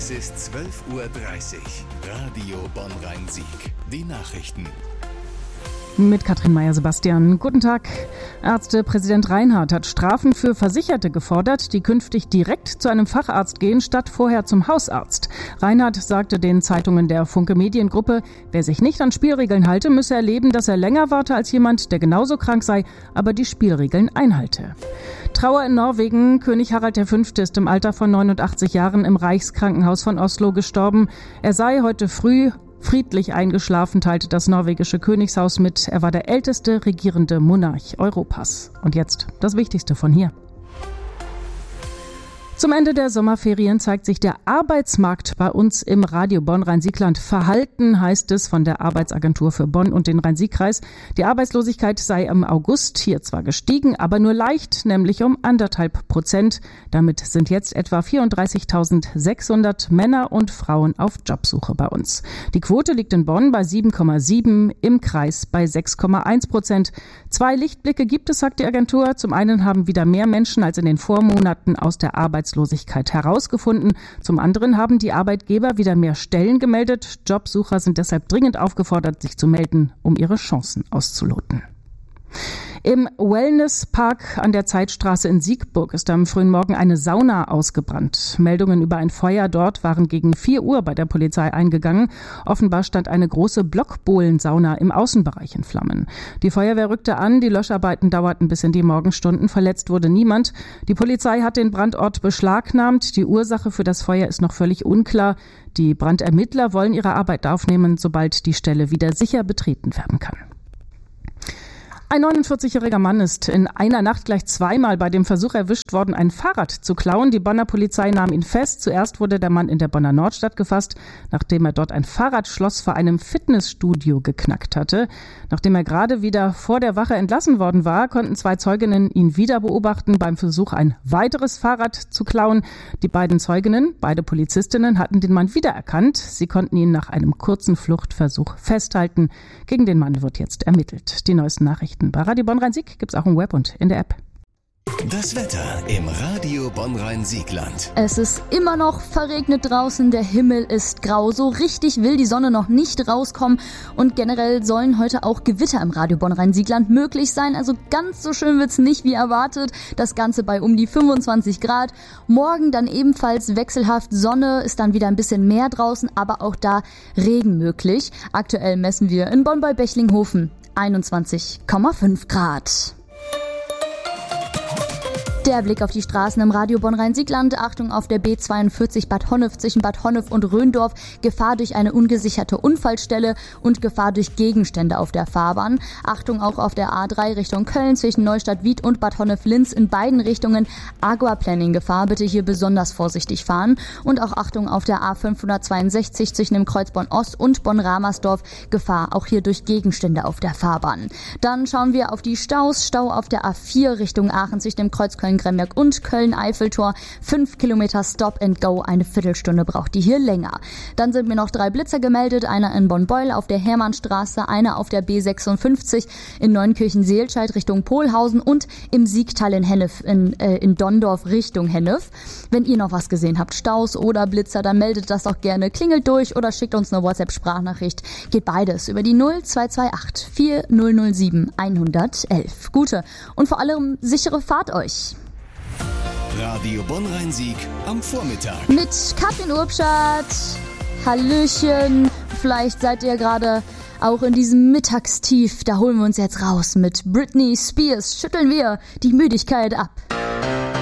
Es ist 12:30 Uhr. Radio Bonn-Rhein-Sieg. Die Nachrichten. Mit Katrin Meyer-Sebastian. Guten Tag. Ärztepräsident Reinhardt hat Strafen für Versicherte gefordert, die künftig direkt zu einem Facharzt gehen, statt vorher zum Hausarzt. Reinhardt sagte den Zeitungen der Funke Mediengruppe, wer sich nicht an Spielregeln halte, müsse erleben, dass er länger warte als jemand, der genauso krank sei, aber die Spielregeln einhalte. Trauer in Norwegen. König Harald V. ist im Alter von 89 Jahren im Reichskrankenhaus von Oslo gestorben. Er sei heute früh friedlich eingeschlafen, teilte das norwegische Königshaus mit. Er war der älteste regierende Monarch Europas. Und jetzt das Wichtigste von hier. Zum Ende der Sommerferien zeigt sich der Arbeitsmarkt bei uns im Radio Bonn-Rhein-Sieg-Land verhalten, heißt es von der Arbeitsagentur für Bonn und den Rhein-Sieg-Kreis. Die Arbeitslosigkeit sei im August hier zwar gestiegen, aber nur leicht, nämlich um 1,5%. Damit sind jetzt etwa 34.600 Männer und Frauen auf Jobsuche bei uns. Die Quote liegt in Bonn bei 7,7, im Kreis bei 6,1%. 2 Lichtblicke gibt es, sagt die Agentur. Zum einen haben wieder mehr Menschen als in den Vormonaten aus der Arbeitslosigkeit herausgefunden. Zum anderen haben die Arbeitgeber wieder mehr Stellen gemeldet. Jobsucher sind deshalb dringend aufgefordert, sich zu melden, um ihre Chancen auszuloten. Im Wellnesspark an der Zeitstraße in Siegburg ist am frühen Morgen eine Sauna ausgebrannt. Meldungen über ein Feuer dort waren gegen 4 Uhr bei der Polizei eingegangen. Offenbar stand eine große Blockbohlensauna im Außenbereich in Flammen. Die Feuerwehr rückte an, die Löscharbeiten dauerten bis in die Morgenstunden. Verletzt wurde niemand. Die Polizei hat den Brandort beschlagnahmt. Die Ursache für das Feuer ist noch völlig unklar. Die Brandermittler wollen ihre Arbeit aufnehmen, sobald die Stelle wieder sicher betreten werden kann. Ein 49-jähriger Mann ist in einer Nacht gleich zweimal bei dem Versuch erwischt worden, ein Fahrrad zu klauen. Die Bonner Polizei nahm ihn fest. Zuerst wurde der Mann in der Bonner Nordstadt gefasst, nachdem er dort ein Fahrradschloss vor einem Fitnessstudio geknackt hatte. Nachdem er gerade wieder vor der Wache entlassen worden war, konnten 2 Zeuginnen ihn wieder beobachten beim Versuch, ein weiteres Fahrrad zu klauen. Die beiden Zeuginnen, beide Polizistinnen, hatten den Mann wiedererkannt. Sie konnten ihn nach einem kurzen Fluchtversuch festhalten. Gegen den Mann wird jetzt ermittelt. Die neuesten Nachrichten bei Radio Bonn-Rhein-Sieg gibt's auch im Web und in der App. Das Wetter im Radio Bonn-Rhein-Sieg-Land. Es ist immer noch verregnet draußen, der Himmel ist grau. So richtig will die Sonne noch nicht rauskommen und generell sollen heute auch Gewitter im Radio Bonn-Rhein-Sieg-Land möglich sein. Also ganz so schön wird's nicht wie erwartet. Das Ganze bei um die 25 Grad. Morgen dann ebenfalls wechselhaft. Sonne ist dann wieder ein bisschen mehr draußen, aber auch da Regen möglich. Aktuell messen wir in Bonn bei Bechlinghofen 21,5 Grad. Der Blick auf die Straßen im Radio Bonn-Rhein-Sieg-Land. Achtung auf der B42 Bad Honnef zwischen Bad Honnef und Röndorf. Gefahr durch eine ungesicherte Unfallstelle und Gefahr durch Gegenstände auf der Fahrbahn. Achtung auch auf der A3 Richtung Köln zwischen Neustadt-Wied und Bad Honnef-Linz in beiden Richtungen. Aquaplaning-Gefahr. Bitte hier besonders vorsichtig fahren. Und auch Achtung auf der A562 zwischen dem Kreuz Bonn-Ost und Bonn-Ramersdorf. Gefahr auch hier durch Gegenstände auf der Fahrbahn. Dann schauen wir auf die Staus. Stau auf der A4 Richtung Aachen zwischen dem Kreuz Köln-Gremberg und Köln-Eiffeltor. 5 Kilometer Stop and Go, eine Viertelstunde braucht die hier länger. Dann sind mir noch 3 Blitzer gemeldet, einer in Bonn-Beul auf der Hermannstraße, einer auf der B56 in Neunkirchen-Seelscheid Richtung Polhausen und im Siegtal in Hennef, in Donndorf Richtung Hennef. Wenn ihr noch was gesehen habt, Staus oder Blitzer, dann meldet das doch gerne, klingelt durch oder schickt uns eine WhatsApp-Sprachnachricht. Geht beides über die 0228 4007 111. Gute und vor allem sichere Fahrt euch. Radio Bonn-Rhein-Sieg am Vormittag. Mit Katrin Urbschat. Hallöchen. Vielleicht seid ihr gerade auch in diesem Mittagstief. Da holen wir uns jetzt raus. Mit Britney Spears schütteln wir die Müdigkeit ab.